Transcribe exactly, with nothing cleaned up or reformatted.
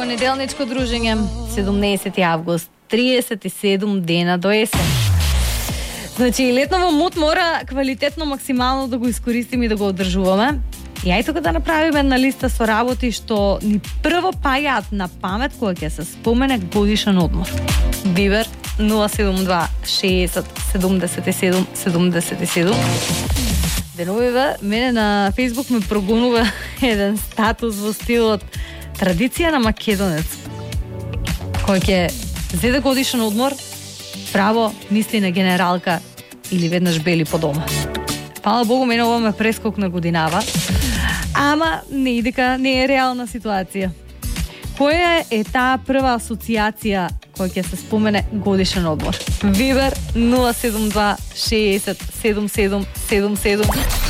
Понеделничко дружење, седумнаесети август, триесет и седум дена до есен. Значи, летно во мод мора квалитетно максимално да го искористиме и да го одржуваме. И ај тука да направиме една листа со работи што ни прво паѓаат на памет кога ќе се спомене годишен одмор. Вибер нула седум два шеесет седумдесет и седум седумдесет и седум. Деновиве, мене на Facebook ме прогонува еден статус во стилот традиција на македонец. Кој ќе зеде годишен одмор, право мисли на генералка или веднаш бели по дома. Фала Богу, мене ова ме прескокна годинава, ама не и дека не е реална ситуација. Која е таа прва асоциација која ќе се спомене годишен одмор? Вибер нула седум два шеесет седум седум седум седум.